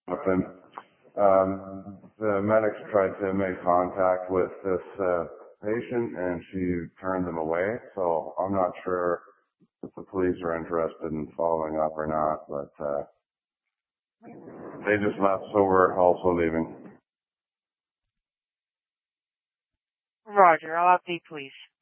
And the medics tried to make contact with this patient, and she turned them away. So I'm not sure if the police are interested in following up or not, but they just left, so we're also leaving. Roger. I'll update police.